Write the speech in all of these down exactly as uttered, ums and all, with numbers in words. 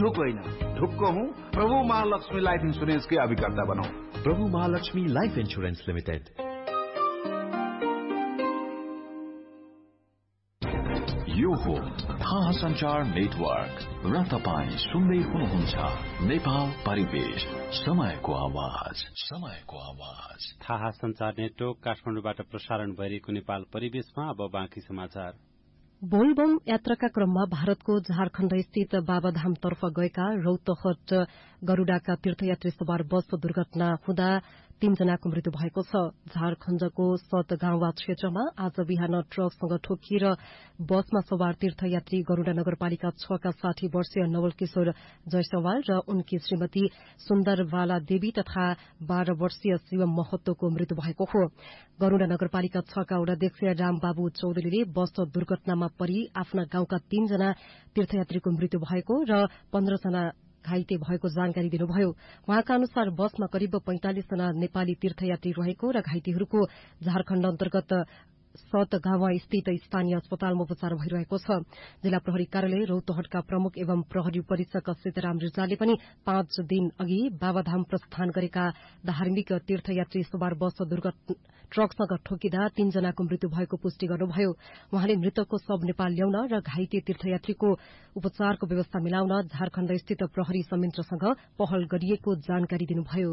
ढुक होइन, ढुक्क हूँ। प्रभु महालक्ष्मी लाइफ इंश्योरेंस के अभिकर्ता बनौ। प्रभु महालक्ष्मी लाइफ इंश्योरेंस लिमिटेड। यो हो थाहा संचार नेटवर्क र तपाईं सुन्दै हुनुहुन्छ नेपाल परिवेश, समयको आवाज, समयको आवाज। थाहा संचार नेटवर्क काठमाडौँबाट प्रसारण भइरहेको नेपाल परिवेशमा अब बाँकी समाचार। बोलबम यात्राका क्रममा भारतको झारखण्ड स्थित बाबाधामतर्फ गएका रौतहट गरूडाका तीर्थयात्री सवार बस दुर्घटना हुँदा तीनजनाको मृत्यु भएको छ। झारखण्डको सतगाउँवा क्षेत्रमा आज बिहान ट्रकसँग ठोकिएर बसमा सवार तीर्थयात्री गरूडा नगरपालिका छ का साठी वर्षीय नवल किशोर जयसवाल र उनकी श्रीमती सुन्दरबाला देवी तथा बाह्र वर्षीय शिवम महतोको मृत्यु भएको हो। गरूडा नगरपालिका छ का वडाध्यक्ष रामबाबु चौधरीले बस दुर्घटनामा परि आफ्ना गाउँका तीनजना तीर्थयात्रीको मृत्यु भएको र पन्ध्रजना घाइते भएको जानकारी दिनुभयो। उहाँका अनुसार बसमा करिब पैंतालिस जना नेपाली तीर्थयात्री रहेको र घाइतेहरूको झारखण्ड अन्तर्गत सतगाउँवा स्थित स्थानीय अस्पतालमा उपचार भइरहेको छ। जिल्ला प्रहरी कार्यालय रौतहटका प्रमुख एवं प्रहरी उपरीक्षक सीताराम रिजालले पनि पाँच दिन अघि बाबाधाम प्रस्थान गरेका धार्मिक तीर्थयात्री सवार बस दुर्घटना ट्रकसँग ठोकिँदा तीनजनाको मृत्यु भएको पुष्टि गर्नुभयो। उहाँले मृतकको शव नेपाल ल्याउन र घाइते तीर्थयात्रीको उपचारको व्यवस्था मिलाउन झारखण्ड स्थित प्रहरी संयन्त्रसँग पहल गरिएको जानकारी दिनुभयो।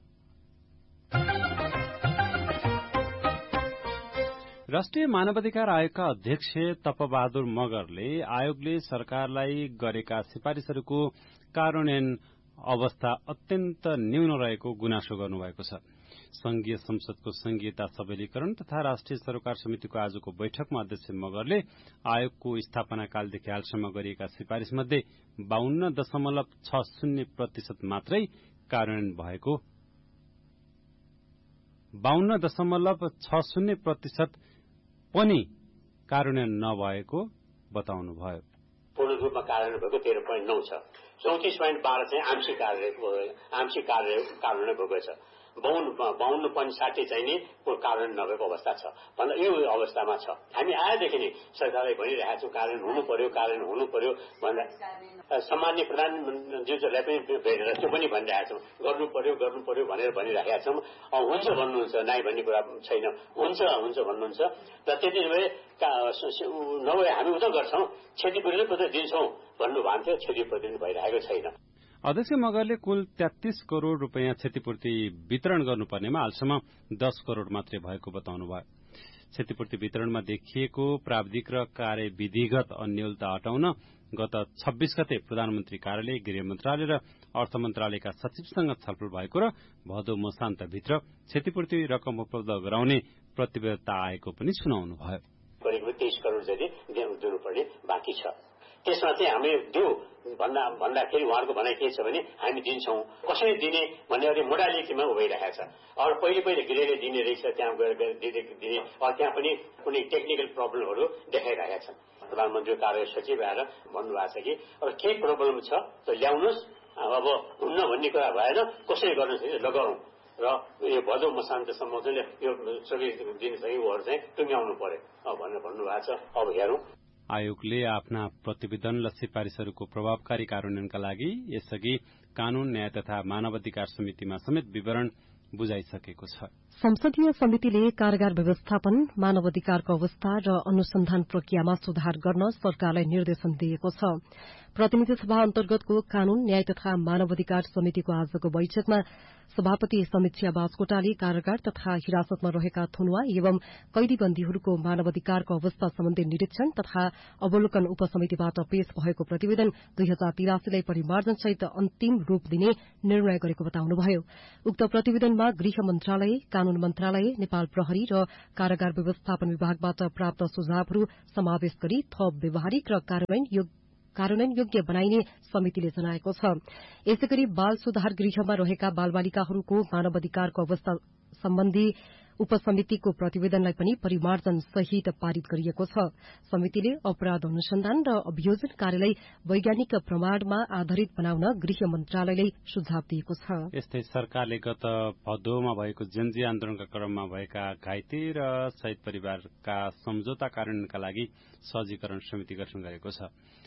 राष्ट्रिय मानवाधिकार आयोगका अध्यक्ष तपबहादुर मगरले आयोगले सरकारलाई गरेका सिफारिशहरूको कार्यान्वयन अवस्था अत्यन्त न्यून रहेको गुनासो गर्नुभएको छ। संघीय संसदको संघीयता सबलीकरण तथा राष्ट्रिय सरोकार समितिको आजको बैठकमा अध्यक्ष मगरले आयोगको स्थापना कालदेखि हालसम्म गरिएका सिफारिश मध्ये बाहन्न दशमलव छ शून्य प्रतिशत मात्रै कार्यान्वयन भएको बाहन्न दशमलव छ शून्य प्रतिशत पनि कार्यान्वयन नभएको बताउनुभयो। पूर्ण रूपमा कार्यान्वयन भएको तेह्र पोइन्ट नौ छ। चौतिस पोइन्ट बाह्र चाहिँ आंशिक कार्य आंशिक कार्य कार्यान्वयन भएको छ। बाहुन्न बाहुन्न पोइन्ट साठी चाहिँ नि कार्यान्वयन नभएको अवस्था छ भन्दा यो अवस्थामा छ। हामी आएदेखि नै सरकारलाई भनिरहेका छौँ कार्यान्वयन हुनु पर्यो कार्यान्वयन हुनु पर्यो भन्दा सामान्य प्रधानमन्त्रीज्यूलाई पनि भेटेर त्यो पनि भनिरहेका छौँ गर्नु पर्यो गर्नु पर्यो भनेर भनिरहेका छौँ। हुन्छ भन्नुहुन्छ नाइ भन्ने कुरा छैन, हुन्छ हुन्छ भन्नुहुन्छ र त्यति भए नभए हामी उता गर्छौँ क्षतिपूर्ति पत्र दिन्छौँ भन्नु भएको थियो, क्षतिपूर्ति भइरहेको छैन। अध्यक्ष मगरले कुल तेत्तीस करोड़ रूपियाँ क्षतिपूर्ति वितरण गर्नुपर्नेमा हालसम्म दस करोड़ मात्रै भएको बताउनुभयो। क्षतिपूर्ति वितरणमा देखिएको प्राविधिक र कार्यविधिगत अन्योलता हटाउन गत छब्बीस गते प्रधानमन्त्री कार्यालय, गृह मन्त्रालय र अर्थ मन्त्रालयका सचिवसँग छलफल भएको र भदौ मसान्तभित्र क्षतिपूर्ति रकम उपलब्ध गराउने प्रतिबद्धता आएको पनि सुनाउनुभयो। करिब तेइस करोड़ जति दिनुपर्ने बाँकी छ। त्यसमा चाहिँ हामी दिउ भन्दा भन्दाखेरि उहाँहरूको भनाइ के छ भने हामी दिन्छौँ, कसरी दिने भन्ने अलिक मोडालिटीमा उभिरहेको छ। अरू पहिले पहिले गृहले दिने रहेछ, त्यहाँ गएर दिने, अरू त्यहाँ पनि कुनै टेक्निकल प्रब्लमहरू देखाइरहेका छन्। प्रधानमन्त्री कार्य सचिव आएर भन्नुभएको छ कि अब के प्रब्लम छ त ल्याउनुहोस्, अब हुन्न भन्ने कुरा भएन, कसरी गर्नुहोस् लगाउँ र यो भदौ मसान्तसम्म चाहिँ यो सबै दिन चाहिँ उहरू चाहिँ टुङ्ग्याउनु पर्यो भनेर भन्नुभएको छ। अब हेरौँ। आयोगले आफ्ना प्रतिवेदन र सिफारिशहरूको प्रभावकारी कार्यान्वयनका लागि यसअघि कानून, न्याय तथा मानवाधिकार समितिमा समेत विवरण बुझाइसकेको छ। संसदीय समितिले कारागार व्यवस्थापन, मानवाधिकारको अवस्था र अनुसन्धान प्रक्रियामा सुधार गर्न सरकारलाई निर्देशन दिएको छ। प्रतिनिधि सभा अन्तर्गतको कानून, न्याय तथा मानवाधिकार समितिको आजको बैठकमा सभापति समीक्षा बास्कोटाले कारागार तथा हिरासतमा रहेका थुनुवा एवं कैदीबन्दीहरूको मानवाधिकारको अवस्था सम्बन्धी निरीक्षण तथा अवलोकन उपसमितिबाट पेश भएको प्रतिवेदन दुई हजार तिरासीलाई परिमार्जनसहित अन्तिम रूप दिने निर्णय गरेको बताउनुभयो। उक्त प्रतिवेदनमा गृह मन्त्रालय, कानून मन्त्रालय, नेपाल प्रहरी र कारागार व्यवस्थापन विभागबाट प्राप्त सुझावहरू समावेश गरी थप व्यावहारिक र कार्यान्वयन कार्यान्वयन योग्य बनाइने समितिले जनाएको छ। यसैगरी बाल सुधार गृहमा रहेका बालबालिकाहरूको मानवाधिकारको अवस्था सम्बन्धी उपसमितिको प्रतिवेदनलाई पनि परिमार्जन सहित पारित गरिएको छ। समितिले अपराध अनुसन्धान र अभियोजन कार्यलाई वैज्ञानिक प्रमाणमा आधारित बनाउन गृह मन्त्रालयलाई सुझाव दिएको छ। यस्तै सरकारले गत भदौमा भएको जेनजी आन्दोलनका क्रममा भएका घाइते र शहीद परिवारका सम्झौता कार्यान्वयनका लागि सहजीकरण समिति गठन गरेको छ।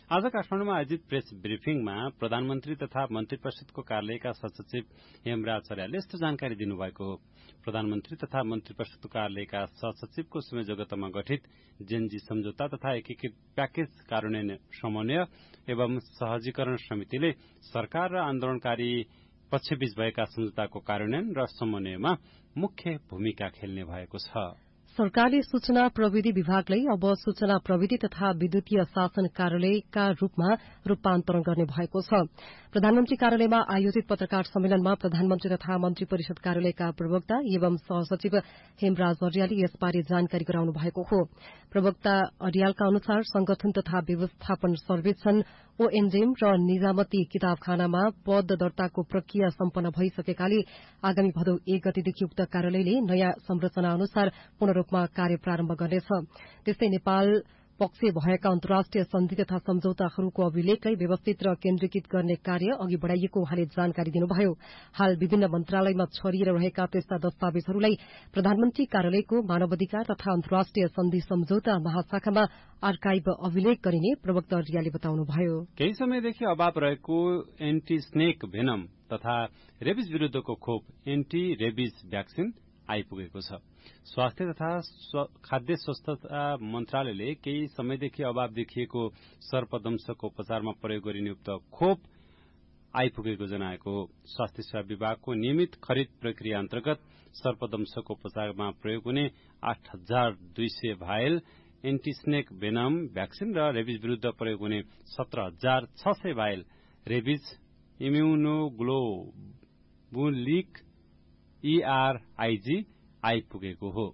आज काठमाडौँमा आयोजित प्रेस ब्रिफिङमा प्रधानमन्त्री तथा मन्त्री परिषदको कार्यालयका सचिव हेमराज चर्यालले यस्तो जानकारी दिनुभएको हो। प्रधानमन्त्री तथा मन्त्री परिषदको कार्यालयका सहसचिवको संयोजकत्वमा गठित जेनजी सम्झौता तथा एकीकृत प्याकेज कार्यान्वयन समन्वय एवं सहजीकरण समितिले सरकार र आन्दोलनकारी पक्षबीच भएका सम्झौताको कार्यान्वयन र समन्वयमा मुख्य भूमिका खेल्ने भएको छ। सरकारले सूचना प्रविधि विभागलाई अब सूचना प्रविधि तथा विद्युतीय शासन कार्यालयका रूपमा रूपान्तरण गर्ने भएको छ। प्रधानमन्त्री कार्यालयमा आयोजित पत्रकार सम्मेलनमा प्रधानमन्त्री तथा मन्त्री परिषद कार्यालयका प्रवक्ता एवं सहसचिव हेमराज अर्यालले यसबारे जानकारी गराउनु भएको हो। प्रवक्ता अर्यालका अनुसार संगठन तथा व्यवस्थापन सर्वेक्षण ओएनजेम र निजामती किताबखानामा पद दर्ताको प्रक्रिया सम्पन्न भइसकेकाले आगामी भदौ एक गतेदेखि उक्त कार्यालयले नयाँ संरचना अनुसार पूर्णरूपमा कार्य प्रारम्भ गर्नेछ। त्यस्तै नेपाल पक्ष भएका अन्तर्राष्ट्रिय सन्धि तथा सम्झौताहरूको अभिलेखलाई व्यवस्थित र केन्द्रीकृत गर्ने कार्य अघि बढ़ाइएको उहाँले जानकारी दिनुभयो। हाल विभिन्न मन्त्रालयमा छरिएर रहेका त्यस्ता दस्तावेजहरूलाई प्रधानमन्त्री कार्यालयको मानवाधिकार तथा अन्तर्राष्ट्रिय सन्धि सम्झौता महाशाखामा आर्काइभ अभिलेख गरिने प्रवक्ता अर्यालले बताउनुभयो। केही समयदेखि अभाव रहेको एन्टी स्नेक भेनम तथा रेबिज विरूद्धको खोप एन्टी रेबिज भ्याक्सिन आइपुगेको छ। स्वास्थ्य तथा खाद्य स्वच्छता मन्त्रालयले केही समयदेखि अभाव देखिएको सर्पदंशको उपचारमा प्रयोग गरिने उक्त खोप आइपुगेको जनाएको हो। स्वास्थ्य सेवा विभागको नियमित खरिद प्रक्रिया अन्तर्गत सर्पदंशको उपचारमा प्रयोग हुने आठ हजार दुई सय भाइल एन्टी स्नेक भेनम भ्याक्सिन र रेबिज विरूद्ध प्रयोग हुने सत्र हजार छ सय भाइल रेबिज इम्युनोग्लोबुलिक ईआरआईजी आइपुगेको हो।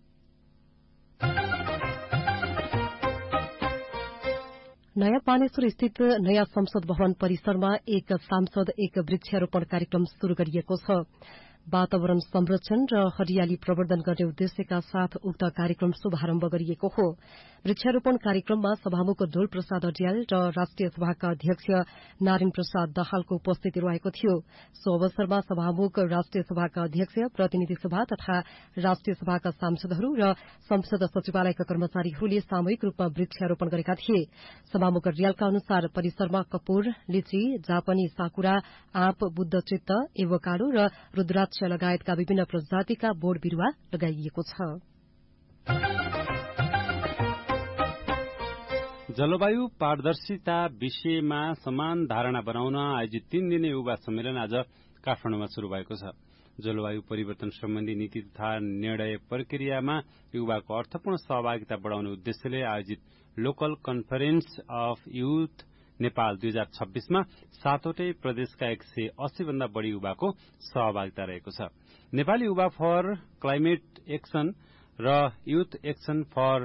नयाँ पानेश्वर स्थित नयाँ संसद भवन परिसरमा एक सांसद एक वृक्षारोपण कार्यक्रम शुरू गरिएको छ। वातावरण संरक्षण र हरियाली प्रवर्धन गर्ने उद्देश्यका साथ उक्त कार्यक्रम शुभारम्भ गरिएको हो। वृक्षारोपण कार्यक्रममा सभामुख डोल प्रसाद अर्याल र राष्ट्रिय सभाका अध्यक्ष नारायण प्रसाद दाहालको उपस्थिति रहेको थियो। सो अवसरमा सभामुख राष्ट्रिय सभाका अध्यक्ष प्रतिनिधि सभा तथा राष्ट्रिय सभाका सांसदहरू र संसद सचिवालयका कर्मचारीहरूले सामूहिक रूपमा वृक्षारोपण गरेका थिए। सभामुख अर्यालका अनुसार परिसरमा कपूर, लिची, जापानी साकुरा, आँप, बुद्धचित्त, एभोकाडो र रुद्राक्ष लगायतका विभिन्न प्रजातिका बोट बिरूवा लगाइएको छ। जलवायु पारदर्शिता विषयमा समान धारणा बनाउन आयोजित तीन दिने युवा सम्मेलन आज काठमाडौँमा शुरू भएको छ। जलवायु परिवर्तन सम्बन्धी नीति तथा निर्णय प्रक्रियामा युवाको अर्थपूर्ण सहभागिता बढ़ाउने उद्देश्यले आयोजित local conference of youth Nepal दुई हजार छब्बीसमा सातवटै प्रदेशका एक सय अस्सी भन्दा बढ़ी युवाको सहभागिता रहेको छ। नेपाली युवा फर क्लाइमेट एक्सन र युथ एक्सन फर